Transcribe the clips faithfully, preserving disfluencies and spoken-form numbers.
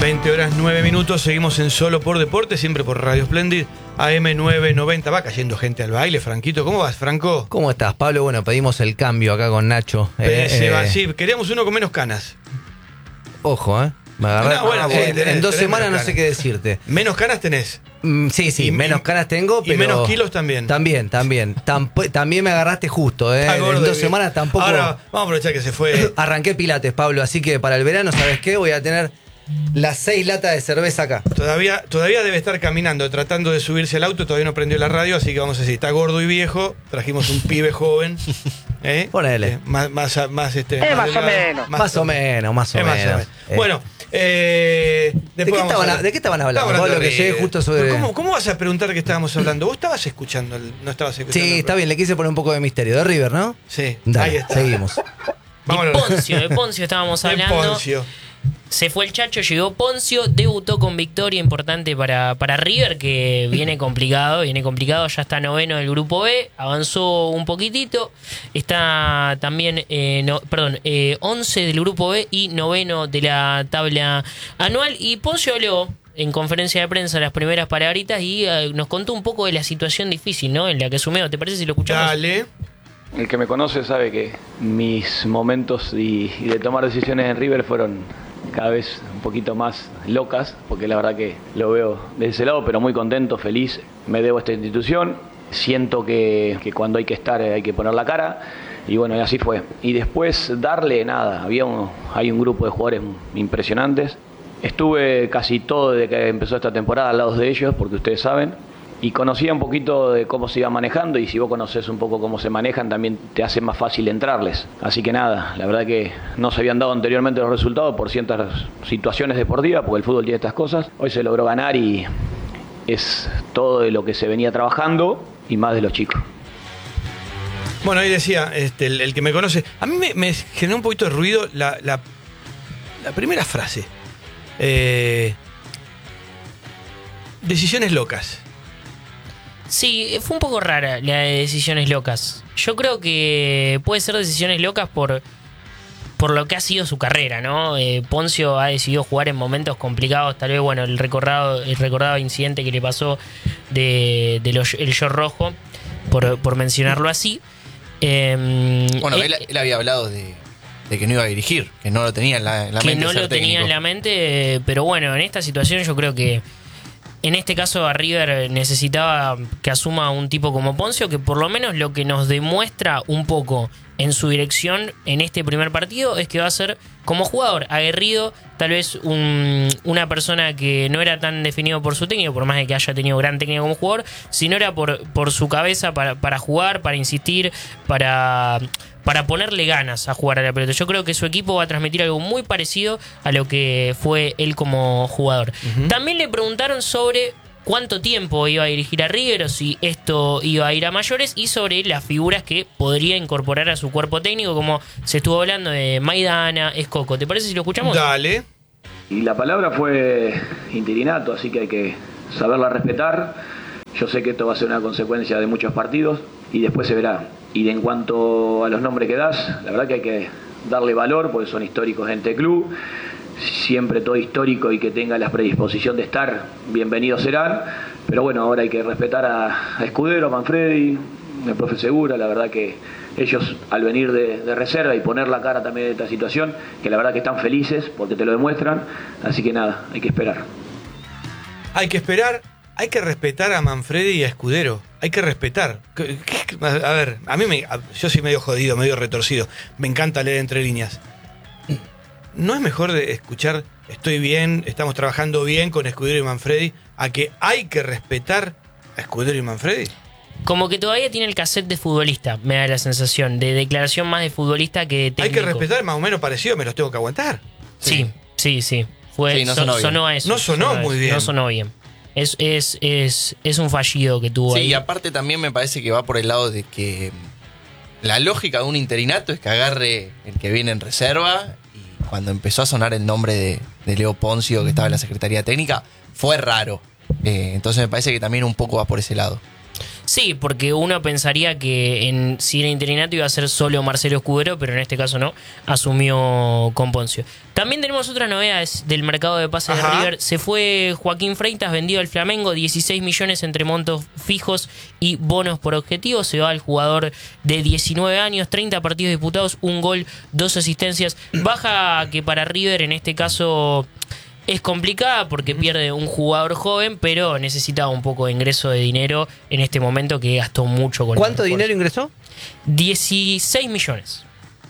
veinte horas nueve minutos, seguimos en Solo por Deporte, siempre por Radio Splendid, A M novecientos noventa. Va cayendo gente al baile, Franquito. ¿Cómo vas, Franco? ¿Cómo estás, Pablo? Bueno, pedimos el cambio acá con Nacho. Eh, Eh, se eh, va, sí, queríamos uno con menos canas. Ojo, ¿eh? Me agarré. No, bueno, Ah, sí, eh, tenés, en dos tenés semanas no menos sé canas. qué decirte. Menos canas tenés. Mm, sí, sí, Y- menos y- canas tengo, y pero... menos kilos también. También, también. Tamp- también me agarraste justo, ¿eh? Está gordo En dos y- semanas tampoco... Ahora, vamos a aprovechar que se fue. Arranqué pilates, Pablo, así que para el verano, ¿sabes qué? Voy a tener las seis latas de cerveza acá. Todavía, todavía debe estar caminando, tratando de subirse al auto, todavía no prendió la radio, así que vamos a decir, está gordo y viejo, trajimos un pibe joven. ¿eh? Ponele. Eh, más, más, más, este, Eh, más o delgado, menos. Más o menos, más o Eh, más o menos. menos. Eh, Bueno, eh, ¿De después qué, vamos estaban, a- a- ¿De qué estaban hablando? Estábamos Pablo, hablando que de llegué River. justo sobre... ¿Cómo, ¿Cómo vas a preguntar qué estábamos hablando? ¿Vos estabas escuchando? El, no estabas escuchando. Sí, el está bien, le quise poner un poco de misterio. De River, ¿no? Sí, Dale, ahí está. seguimos. De Vámonos. Poncio, de Poncio estábamos De hablando. Poncio. Se fue el Chacho, llegó Poncio, debutó con victoria importante para, para River, que viene complicado, viene complicado, ya está noveno del grupo B, avanzó un poquitito, está también, eh, no, perdón, eh, once del grupo B y noveno de la tabla anual. Y Poncio habló en conferencia de prensa las primeras palabritas y eh, nos contó un poco de la situación difícil, ¿no? En la que sumió. ¿Te parece si lo escuchamos? Dale. El que me conoce sabe que mis momentos y, y de tomar decisiones en River fueron cada vez un poquito más locas, porque la verdad que lo veo de ese lado, pero muy contento, feliz. Me debo a esta institución, siento que, que cuando hay que estar hay que poner la cara, y bueno, y así fue. Y después darle nada, había un, hay un grupo de jugadores impresionantes. Estuve casi todo desde que empezó esta temporada al lado de ellos, porque ustedes saben, y conocía un poquito de cómo se iba manejando, y si vos conoces un poco cómo se manejan también te hace más fácil entrarles. Así que nada, la verdad que no se habían dado anteriormente los resultados por ciertas situaciones deportivas, porque el fútbol tiene estas cosas. Hoy se logró ganar y es todo de lo que se venía trabajando y más de los chicos. Bueno, ahí decía, este, el, el que me conoce. A mí me, me generó un poquito de ruido la, la, la primera frase. Eh, decisiones locas. Sí, fue un poco rara la de decisiones locas. Yo creo que puede ser decisiones locas por, por lo que ha sido su carrera, ¿no? Eh, Poncio ha decidido jugar en momentos complicados, tal vez, bueno, el recordado, el recordado incidente que le pasó de, de los, el short rojo, por, por mencionarlo así. Eh, Bueno, eh, él, él había hablado de, de que no iba a dirigir, que no lo tenía en la, en la que mente. no ser lo tenía técnico. en la mente, eh, pero bueno, en esta situación yo creo que en este caso a River necesitaba que asuma un tipo como Poncio, que por lo menos lo que nos demuestra un poco en su dirección en este primer partido es que va a ser como jugador aguerrido, tal vez un, una persona que no era tan definido por su técnico, por más de que haya tenido gran técnica como jugador, sino era por, por su cabeza para, para jugar, para insistir, para... para ponerle ganas a jugar a la pelota. Yo creo que su equipo va a transmitir algo muy parecido a lo que fue él como jugador. Uh-huh. También le preguntaron sobre cuánto tiempo iba a dirigir a River, o si esto iba a ir a mayores, y sobre las figuras que podría incorporar a su cuerpo técnico, como se estuvo hablando de Maidana, Escoco. ¿Te parece si lo escuchamos? Dale. Y la palabra fue interinato, así que hay que saberla respetar. Yo sé que esto va a ser una consecuencia de muchos partidos y después se verá. Y de en cuanto a los nombres que das, la verdad que hay que darle valor porque son históricos en este club. Siempre todo histórico y que tenga la predisposición de estar, bienvenidos serán. Pero bueno, ahora hay que respetar a, a Escudero, a Manfredi, al profe Segura. La verdad que ellos al venir de, de reserva y poner la cara también de esta situación, que la verdad que están felices porque te lo demuestran. Así que nada, hay que esperar. Hay que esperar. Hay que respetar a Manfredi y a Escudero. Hay que respetar. A ver, a mí me, yo soy medio jodido, medio retorcido. Me encanta leer entre líneas. ¿No es mejor de escuchar estoy bien, estamos trabajando bien con Escudero y Manfredi, a que hay que respetar a Escudero y Manfredi? Como que todavía tiene el cassette de futbolista, me da la sensación, de declaración más de futbolista que de técnico. Hay que respetar, más o menos parecido, me los tengo que aguantar. Sí, sí, sí. Fue, Sí, no sonó son, bien. sonó a eso. No sonó a muy eso, bien. No sonó bien. Es, es, es, es un fallido que tuvo Sí, ahí. y aparte también me parece que va por el lado de que la lógica de un interinato es que agarre el que viene en reserva, y cuando empezó a sonar el nombre de, de Leo Poncio, que estaba en la Secretaría Técnica, fue raro. Eh, entonces me parece que también un poco va por ese lado. Sí, porque uno pensaría que en, si era interinato iba a ser solo Marcelo Escudero, pero en este caso no, asumió con Poncio. También tenemos otras novedades del mercado de pases Ajá. de River. Se fue Joaquín Freitas, vendido al Flamengo, dieciséis millones entre montos fijos y bonos por objetivo. Se va el jugador de diecinueve años, treinta partidos disputados, un gol, dos asistencias. Baja que para River en este caso es complicada porque pierde un jugador joven, pero necesitaba un poco de ingreso de dinero en este momento que gastó mucho con ¿Cuánto los dinero refuerzos. ingresó? dieciséis millones.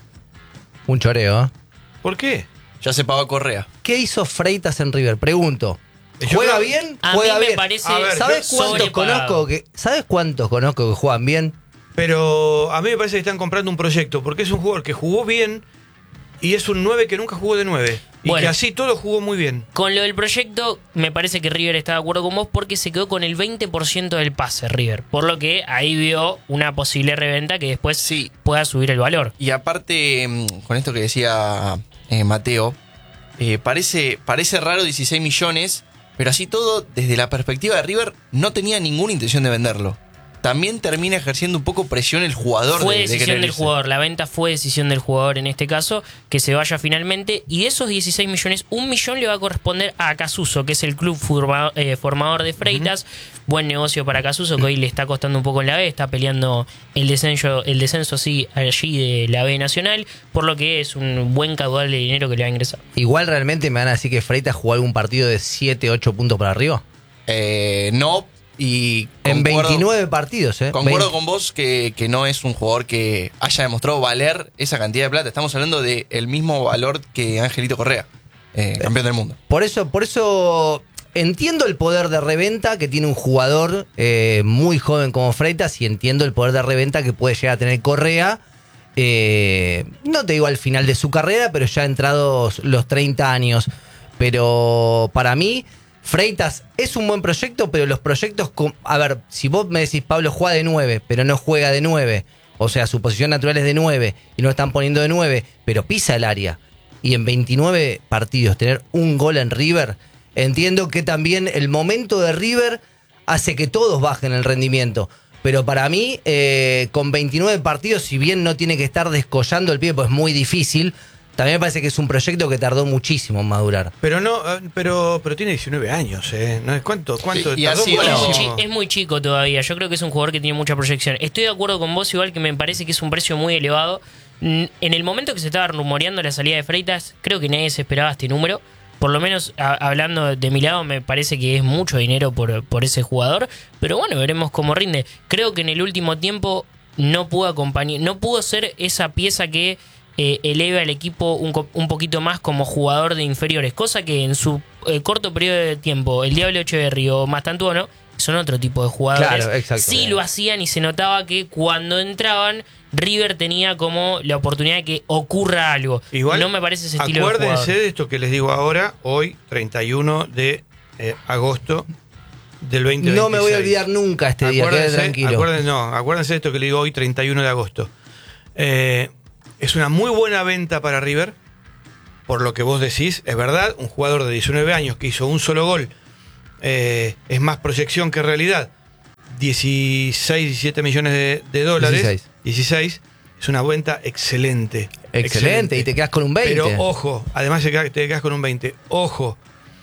Un choreo, ¿eh? ¿Por qué? Ya se pagó a Correa. ¿Qué hizo Freitas en River? Pregunto. Yo ¿Juega creo- bien? A ¿Juega mí me bien? parece A ver, ¿Sabes yo- cuántos sobrepagado. conozco que ¿Sabes cuántos conozco que juegan bien? Pero a mí me parece que están comprando un proyecto, porque es un jugador que jugó bien y es un nueve que nunca jugó de nueve. Y Bueno. que así todo jugó muy bien. Con lo del proyecto, me parece que River está de acuerdo con vos porque se quedó con el veinte por ciento del pase, River. Por lo que ahí vio una posible reventa que después Sí. pueda subir el valor. Y aparte, mm, con esto que decía eh, Mateo, eh, parece, parece raro dieciséis millones, pero así todo, desde la perspectiva de River, no tenía ninguna intención de venderlo. También termina ejerciendo un poco presión el jugador. Fue de- de decisión querer del irse. jugador, la venta fue decisión del jugador en este caso, que se vaya finalmente. Y de esos dieciséis millones, un millón le va a corresponder a Casuso, que es el club forma- eh, formador de Freitas. Buen negocio para Casuso, que hoy le está costando un poco en la B, está peleando el descenso, el descenso sí, allí de la B Nacional, por lo que es un buen caudal de dinero que le va a ingresar. Igual realmente me van a decir que Freitas jugó algún partido de siete, ocho puntos para arriba. Eh, no, y En concuerdo- veintinueve partidos, ¿eh? Concuerdo veinte. con vos que, que no es un jugador que haya demostrado valer esa cantidad de plata. Estamos hablando del mismo valor que Angelito Correa, eh, campeón del mundo. Por eso, por eso entiendo el poder de reventa que tiene un jugador eh, muy joven como Freitas y entiendo el poder de reventa que puede llegar a tener Correa. eh, no te digo al final de su carrera, pero ya entrados los treinta años. Pero para mí, Freitas es un buen proyecto, pero los proyectos... con- a ver, si vos me decís Pablo juega de nueve, pero no juega de nueve, o sea, su posición natural es de nueve y no lo están poniendo de nueve, pero pisa el área. Y en veintinueve partidos tener un gol en River, entiendo que también el momento de River hace que todos bajen el rendimiento. Pero para mí, eh, con veintinueve partidos, si bien no tiene que estar descollando el pie, pues es muy difícil, también me parece que es un proyecto que tardó muchísimo en madurar. Pero no, eh, pero, pero tiene diecinueve años, ¿eh? ¿No es cuánto? ¿Cuánto? Y- y Tardó así, Bueno, es, muchísimo. chi- es muy chico todavía. Yo creo que es un jugador que tiene mucha proyección. Estoy de acuerdo con vos, igual que me parece que es un precio muy elevado. Mm, En el momento que se estaba rumoreando la salida de Freitas, creo que nadie se esperaba este número. Por lo menos a- hablando de mi lado, me parece que es mucho dinero por, por ese jugador. Pero bueno, veremos cómo rinde. Creo que en el último tiempo no pudo acompañar, no pudo ser esa pieza que eh, eleve al equipo un, co- un poquito más como jugador de inferiores. Cosa que en su eh, corto periodo de tiempo, el Diablo Echeverri o Mastantuono son otro tipo de jugadores. Claro, exacto. Sí lo hacían y se notaba que cuando entraban, River tenía como la oportunidad de que ocurra algo. Igual, no me parece ese estilo de acuérdense jugador. de esto que les digo ahora, hoy, treinta y uno de eh, agosto del veinte veintiséis. No me voy a olvidar nunca este día, quede Acuérdense, tranquilo. acuérdense, no, acuérdense de esto que le digo hoy, treinta y uno de agosto. Eh, es una muy buena venta para River, por lo que vos decís, es verdad, un jugador de diecinueve años que hizo un solo gol, eh, es más proyección que realidad. dieciséis, diecisiete millones de, de dólares. dieciséis. dieciséis. Es una venta excelente. Excelente, y te quedas con un veinte. Pero ojo, además te quedas- te quedas con un veinte. Ojo,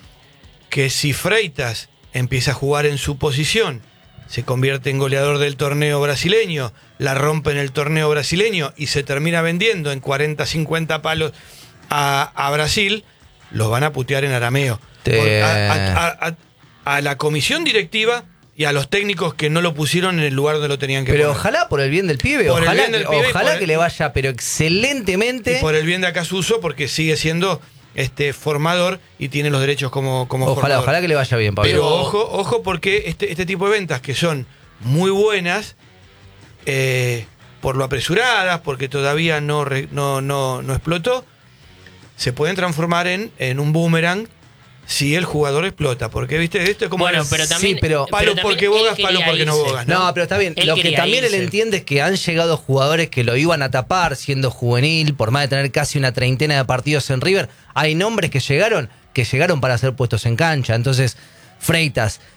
que si Freitas empieza a jugar en su posición, se convierte en goleador del torneo brasileño, la rompe en el torneo brasileño y se termina vendiendo en cuarenta, cincuenta palos a, a Brasil, los van a putear en arameo. Te- Por- a, a- a- a la comisión directiva y a los técnicos que no lo pusieron en el lugar donde lo tenían que Pero poner. ojalá por el bien del pibe, Por el ojalá, bien del que, pibe y ojalá por que el- le vaya, pero excelentemente. Y por el bien de Acasuso, porque sigue siendo este formador y tiene los derechos como, como Ojalá, formador. ojalá que le vaya bien, Pablo. Pero ojo, ojo, porque este, este tipo de ventas que son muy buenas, eh, por lo apresuradas, porque todavía no, re- no, no, no explotó, se pueden transformar en, en un boomerang si el jugador explota. Porque, viste, esto es como... Bueno, el- pero también. Sí, pero- Palo también porque él bogas, quería palo porque no irse. bogas. No, pero está bien. Él Lo que quería también él irse. entiende es que han llegado jugadores que lo iban a tapar siendo juvenil, por más de tener casi una treintena de partidos en River. Hay nombres que llegaron, que llegaron para ser puestos en cancha. Entonces, Freitas,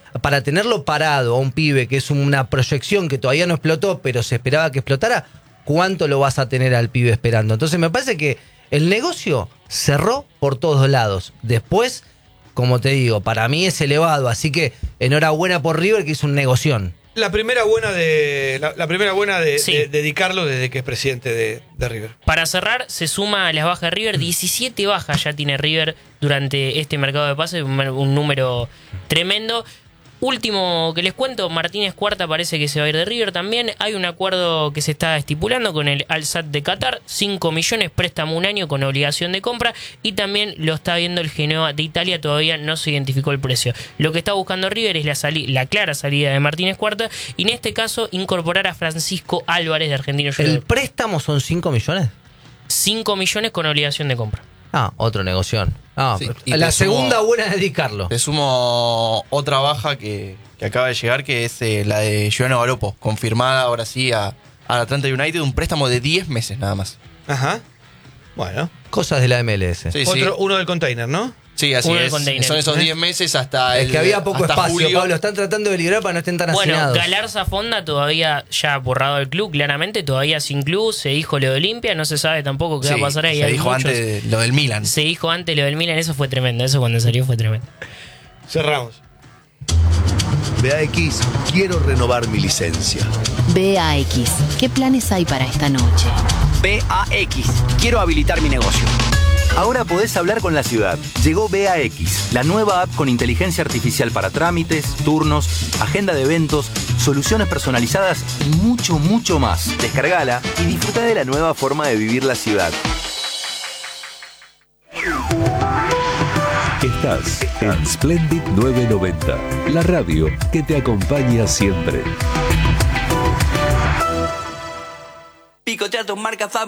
para tenerlo parado a un pibe que es una proyección que todavía no explotó, pero se esperaba que explotara, ¿cuánto lo vas a tener al pibe esperando? Entonces me parece que el negocio cerró por todos lados. Después, como te digo, para mí es elevado, así que enhorabuena por River que hizo un negoción. La primera buena de la, la primera buena de, Sí. de, de Di Carlo desde que es presidente de, de River. Para cerrar, se suma a las bajas de River. diecisiete bajas ya tiene River durante este mercado de pases, un, un número tremendo. Último que les cuento, Martínez Cuarta parece que se va a ir de River también. Hay un acuerdo que se está estipulando con el Al-Sadd de Qatar, cinco millones, préstamo un año con obligación de compra, y también lo está viendo el Genoa de Italia, todavía no se identificó el precio. Lo que está buscando River es la, sali- la clara salida de Martínez Cuarta, y en este caso incorporar a Francisco Álvarez de Argentino ¿El Juniors. préstamo son cinco millones? cinco millones con obligación de compra. Ah, otro negoción. Ah, Sí, pero y la te segunda sumo- buena es de Di Carlo. Te sumo otra baja que, que acaba de llegar, que es eh, la de Giovanni Galopo, confirmada ahora sí a, a Atlanta United, un préstamo de diez meses nada más. Ajá. Bueno. Cosas de la M L S. Sí, sí. Otro, uno del container, ¿no? Sí, así Uno del es. container. Son esos diez meses hasta Es el, que había poco hasta espacio, julio. Pablo. Están tratando de liberar para no estén tan Bueno, hacinados. Galarza Fonda todavía ya borrado del club, claramente, todavía sin club, se dijo lo de Olimpia, no se sabe tampoco qué Sí, va a pasar ahí. se Hay dijo muchos- antes lo del Milan. Se dijo antes lo del Milan, eso fue tremendo, eso cuando salió fue tremendo. Cerramos. B A X, quiero renovar mi licencia. B A X, ¿qué planes hay para esta noche? B A X. Quiero habilitar mi negocio. Ahora podés hablar con la ciudad. Llegó B A X, la nueva app con inteligencia artificial para trámites, turnos, agenda de eventos, soluciones personalizadas y mucho, mucho más. Descargala y disfruta de la nueva forma de vivir la ciudad. Estás en Splendid novecientos noventa, la radio que te acompaña siempre. Picotea tus marcas